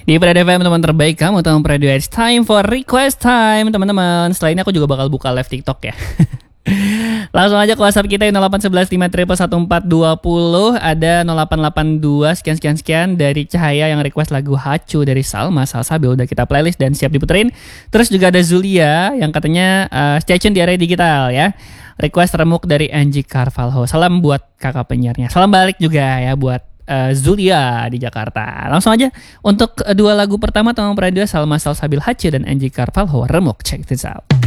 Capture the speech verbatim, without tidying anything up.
Di Pride F M teman terbaik kamu, teman Pride. It's time for request time teman-teman. Setelah ini aku juga bakal buka live TikTok ya. Langsung aja ke WhatsApp kita nol delapan satu satu lima triple satu empat dua nol. Ada nol delapan delapan dua sekian sekian sekian dari Cahaya yang request lagu Hacu dari Salma Salsabil, udah kita playlist dan siap diputerin. Terus juga ada Zulia yang katanya uh, stay tune di area digital ya. Request remuk dari Angie Carvalho. Salam buat kakak penyiarnya. Salam balik juga ya buat uh, Zulia di Jakarta. Langsung aja untuk uh, dua lagu pertama teman radio Salma Salsabil Hacu dan Angie Carvalho remuk. Check this out.